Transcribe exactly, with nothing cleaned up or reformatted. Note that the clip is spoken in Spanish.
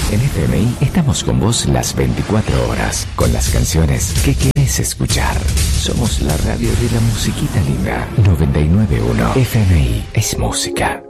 En F M I estamos con vos las veinticuatro horas, con las canciones que querés escuchar. Somos la radio de la musiquita linda. noventa y nueve punto uno F M I es música.